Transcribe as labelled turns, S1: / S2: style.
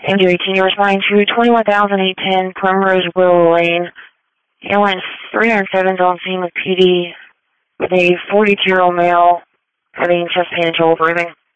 S1: MD-18, you're responding to 21,810 Primrose Willow Lane. Ambulance 307 is on scene with PD with a 42-year-old male having chest pain and trouble breathing.